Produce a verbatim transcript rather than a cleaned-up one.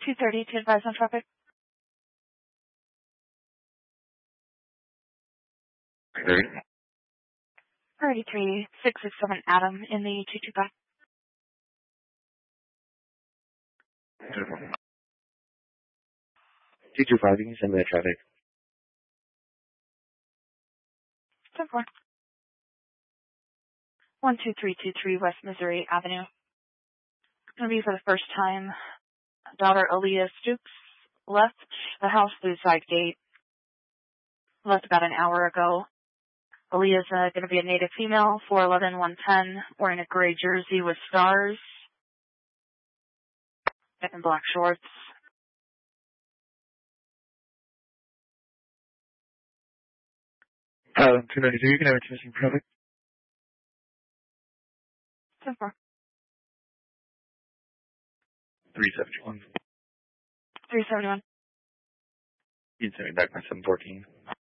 two thirty to advise on traffic. thirty. thirty-three six six seven Adam in the two two five. two two five, you can send me the traffic. ten four. one two three two three West Missouri Avenue. Going to be for the first time. Daughter Aaliyah Stooks left the house through the side gate. Left about an hour ago. Aaliyah's uh, going to be a native female, four eleven, one ten, wearing a gray jersey with stars and black shorts. Uh, two ninety-two, you can have a missing traffic. ten four. three seventy-one. three seventy-one. You can send me back by seven fourteen.